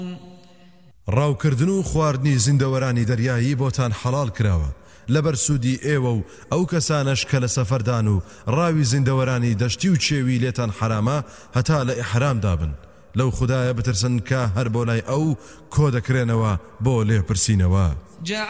ڕاوکردن و خواردنی زیندەوەرانی دەریایی بۆتان حەڵال کراوە لەبەر سوودی ئێوە و ئەو کەسانەش کە لە سەفەردان و ڕاوی زیندەوەرانی دەشتی و چێوی لێتان حرامە هەتا لە ئیحرامدا بن لەو خودایە بترسن کە هەر بۆ لای ئەو کۆ دەکرێنەوە بۆ لێپرسینەوە.